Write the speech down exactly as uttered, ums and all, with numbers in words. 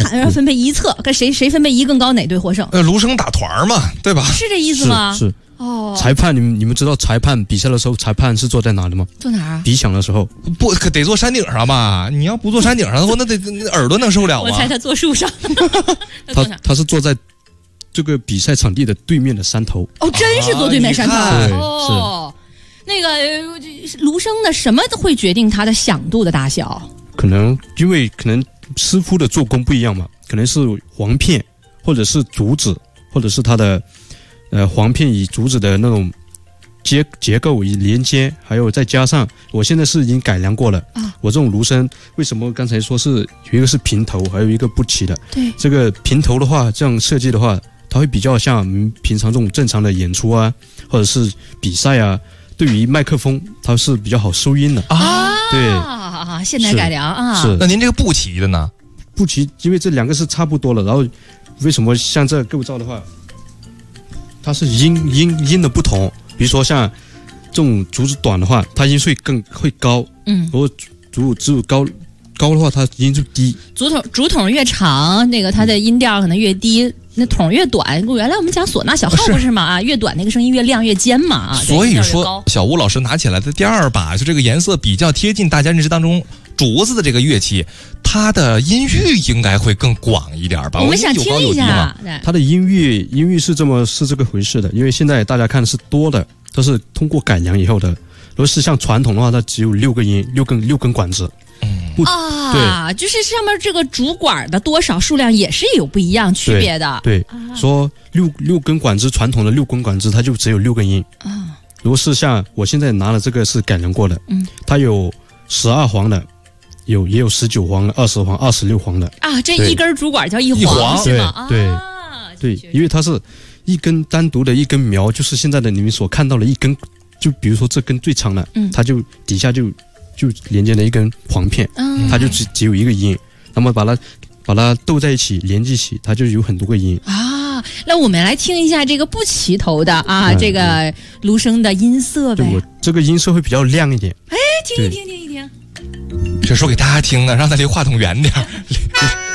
盘，然后分配一侧，跟谁谁分配一更高，哪队获胜？ 呃，卢生打团嘛，对吧？ 是这意思吗？ 是是哦。 裁判，你们你们知道裁判比赛的时候，裁判是坐在哪里吗？ 坐哪儿啊？ 比响的时候， 不可得坐山顶上吧？你要不坐山顶上的话，那得那耳朵能受了啊？ 我猜他坐树上。 他他是坐在这个比赛场地的对面的山头。 哦，真是坐对面山头。 啊、 哦，那个卢生的什么会决定它的响度的大小？ 可能因为可能师傅的做工不一样嘛，可能是簧片，或者是竹子，或者是它的呃簧片与竹子的那种结结构与连接，还有再加上我现在是已经改良过了。啊、我这种芦笙为什么刚才说是有一个是平头，还有一个不齐的？ 对， 这个平头的话，这样设计的话，它会比较像我们平常这种正常的演出啊，或者是比赛啊。对于麦克风，它是比较好收音的啊。 对， 现代改良啊。 是。 那您这个不齐的呢？ 不齐，因为这两个是差不多了。然后，为什么像这个构造的话，它是音音音的不同？比如说像这种竹子短的话，它音会更会高。嗯。如果竹竹子高高的话，它音就低。 竹筒竹筒越长，那个它的音调可能越低。那筒越短，原来我们讲唢呐小号不是吗？啊，越短那个声音越亮越尖嘛啊。 所以说，小吴老师拿起来的第二把，就这个颜色比较贴近大家认知当中竹子的这个乐器，它的音域应该会更广一点吧？ 我们想听一下， 它的音域音域是这么是这个回事的，因为现在大家看的是多的，都是通过改良以后的。如果是像传统的话，它只有六个音，六根六根管子。 嗯啊，就是上面这个主管的多少数量也是有不一样区别的。 对，对啊、说六六根管子，传统的六根管子它就只有六根音啊。如果是像我现在拿的这个是改良过的，嗯，它有十二黄的，有也有十九黄的，二十黄、二十六黄的啊。这一根主管叫一黄是吗？ 对、 啊、 对对，因为它是一根单独的一根苗，就是现在的你们所看到的一根，就比如说这根最长的，嗯，它就底下就。就连接了一根簧片，嗯、它就只只有一个音，那么把它把它斗在一起，连在一起，它就有很多个音啊。那我们来听一下这个不齐头的啊，嗯、这个芦笙的音色呗。 我这个音色会比较亮一点。 哎，听一听，听一听。 这说给大家听的，让他离话筒远点。